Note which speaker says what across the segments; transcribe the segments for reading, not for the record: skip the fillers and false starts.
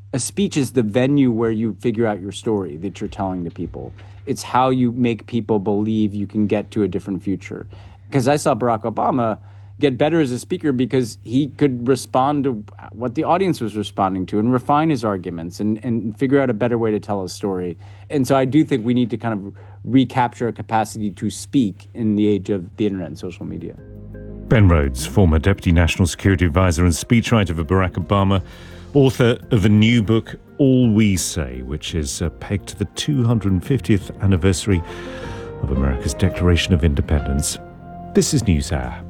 Speaker 1: a speech is the venue where you figure out your story that you're telling to people. It's how you make people believe you can get to a different future. Because I saw Barack Obama get better as a speaker because he could respond to what the audience was responding to and refine his arguments and figure out a better way to tell a story. And so I do think we need to kind of recapture a capacity to speak in the age of the internet and social media.
Speaker 2: Ben Rhodes, former Deputy National Security Advisor and speechwriter for Barack Obama, author of a new book, All We Say, which is pegged to the 250th anniversary of America's Declaration of Independence. This is NewsHour.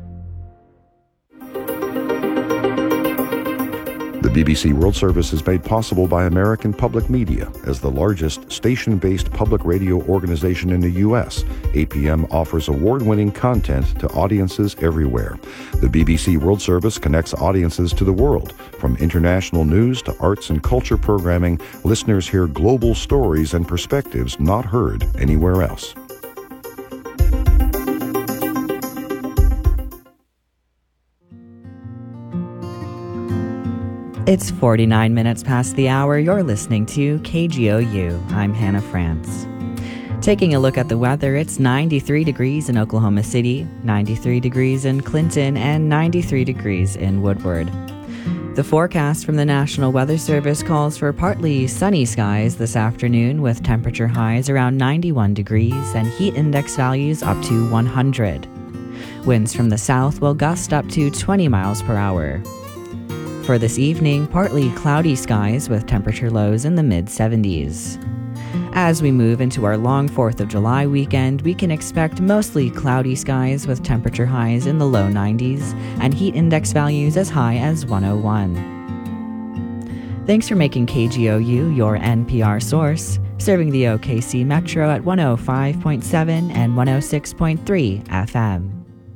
Speaker 3: The BBC World Service is made possible by American Public Media. As the largest station-based public radio organization in the U.S., APM offers award-winning content to audiences everywhere. The BBC World Service connects audiences to the world. From international news to arts and culture programming, listeners hear global stories and perspectives not heard anywhere else.
Speaker 4: It's 49 minutes past the hour. You're listening to KGOU. I'm Hannah France. Taking a look at the weather, it's 93 degrees in Oklahoma City, 93 degrees in Clinton, and 93 degrees in Woodward. The forecast from the National Weather Service calls for partly sunny skies this afternoon with temperature highs around 91 degrees and heat index values up to 100. Winds from the south will gust up to 20 miles per hour. For this evening, partly cloudy skies with temperature lows in the mid-70s. As we move into our long 4th of July weekend, we can expect mostly cloudy skies with temperature highs in the low 90s and heat index values as high as 101. Thanks for making KGOU your NPR source, serving the OKC Metro at 105.7 and 106.3 FM.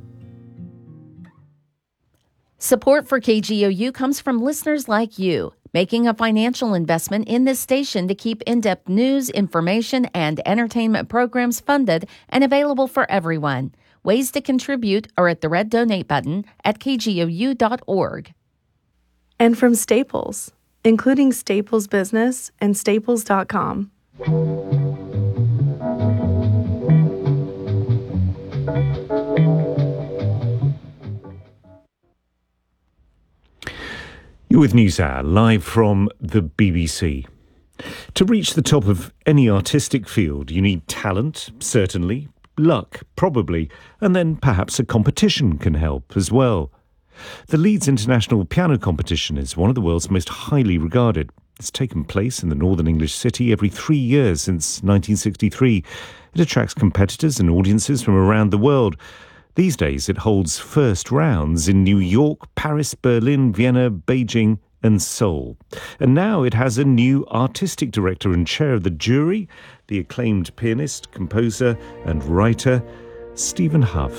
Speaker 5: Support for KGOU comes from listeners like you, making a financial investment in this station to keep in-depth news, information, and entertainment programs funded and available for everyone. Ways to contribute are at the red donate button at kgou.org.
Speaker 6: And from Staples, including Staples Business and Staples.com.
Speaker 2: You're with NewsHour, live from the BBC. To reach the top of any artistic field, you need talent, certainly, luck, probably, and then perhaps a competition can help as well. The Leeds International Piano Competition is one of the world's most highly regarded. It's taken place in the northern English city every 3 years since 1963. It attracts competitors and audiences from around the world. These days, it holds first rounds in New York, Paris, Berlin, Vienna, Beijing and Seoul. And now it has a new artistic director and chair of the jury, the acclaimed pianist, composer and writer, Stephen Hough.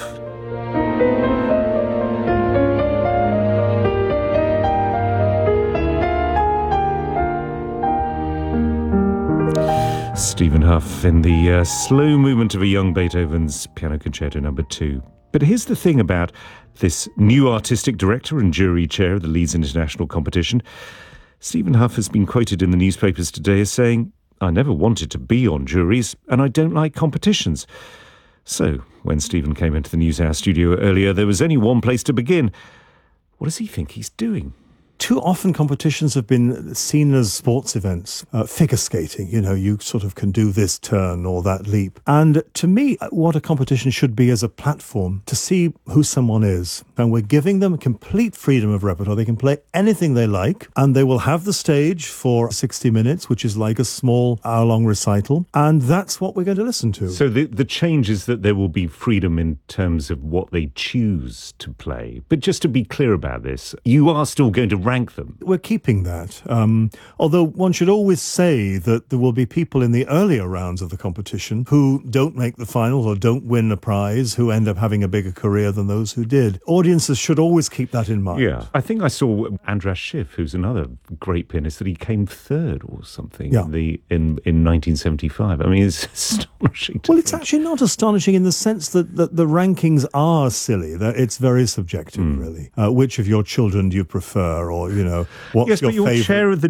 Speaker 2: Stephen Hough in the slow movement of a young Beethoven's Piano Concerto No. 2. But here's the thing about this new artistic director and jury chair of the Leeds International Competition. Stephen Hough has been quoted in the newspapers today as saying, "I never wanted to be on juries and I don't like competitions." So, when Stephen came into the NewsHour studio earlier, there was only one place to begin. What does he think he's doing?
Speaker 7: Too often competitions have been seen as sports events, figure skating, you sort of can do this turn or that leap. And to me, what a competition should be is a platform to see who someone is. And we're giving them complete freedom of repertoire. They can play anything they like, and they will have the stage for 60 minutes, which is like a small hour-long recital. And that's what we're going to listen to.
Speaker 2: So the change is that there will be freedom in terms of what they choose to play. But just to be clear about this, you are still going to rank them.
Speaker 7: We're keeping that. Although one should always say that there will be people in the earlier rounds of the competition who don't make the finals or don't win a prize, who end up having a bigger career than those who did. Audiences should always keep that in mind.
Speaker 2: Yeah. I think I saw Andras Schiff, who's another great pianist, that he came third or something in 1975. I mean, it's astonishing.
Speaker 7: Well, it's actually not astonishing in the sense that the rankings are silly. That it's very subjective, really. Which of your children do you prefer, or what's your favourite?
Speaker 2: Chair of the